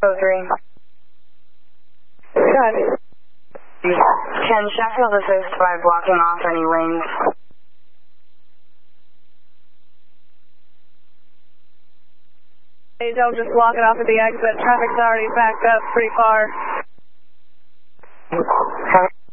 03. Got it. 10 Sheffield Assist 5 blocking off any lanes. Hey, don't just block it off at the exit. Traffic's already backed up pretty far. Okay.